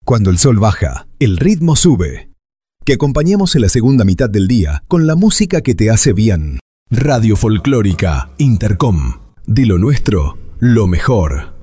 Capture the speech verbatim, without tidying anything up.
Cuando el sol baja, el ritmo sube. Que acompañemos en la segunda mitad del día con la música que te hace bien. Radio Folclórica Intercom. De lo nuestro, lo mejor.